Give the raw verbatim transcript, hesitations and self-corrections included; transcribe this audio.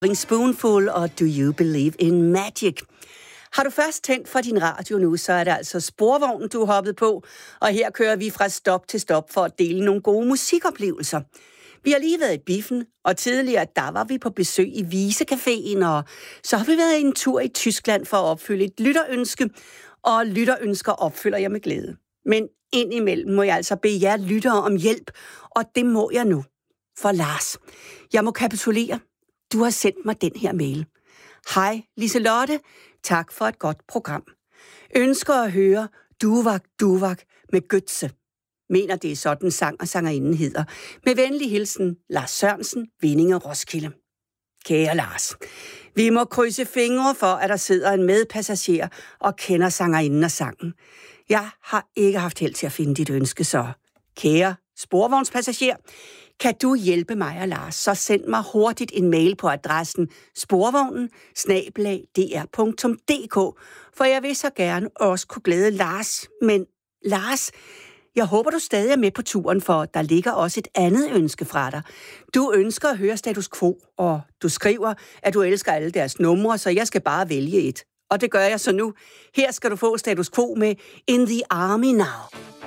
Spoonful og Do You Believe in Magic? Har du først tændt for din radio nu, så er det altså Sporvognen, du er hoppet på, og her kører vi fra stop til stop for at dele nogle gode musikoplevelser. Vi har lige været i biffen, og tidligere der var vi på besøg i Visecaféen, og så har vi været en tur i Tyskland for at opfylde et lytterønske, og lytterønsker opfylder jeg med glæde. Men indimellem må jeg altså bede jer lyttere om hjælp, og det må jeg nu. For Lars, jeg må kapitulere. Du har sendt mig den her mail. Hej Liselotte, tak for et godt program. Ønsker at høre Duvak Duvak med Götze. Mener det er sådan sang og sangerinden hedder. Med venlig hilsen Lars Sørensen, Vindinge Roskilde. Kære Lars, vi må krydse fingre for, at der sidder en medpassager og kender sangerinden og sangen. Jeg har ikke haft held til at finde dit ønske, så kære sporvognspassager, kan du hjælpe mig og Lars, så send mig hurtigt en mail på adressen sporvognen snabel-a d r punktum d k, for jeg vil så gerne også kunne glæde Lars. Men Lars, jeg håber du stadig er med på turen, for der ligger også et andet ønske fra dig. Du ønsker at høre Status Quo, og du skriver, at du elsker alle deres numre, så jeg skal bare vælge et. Og det gør jeg så nu. Her skal du få Status Quo med In the Army Now.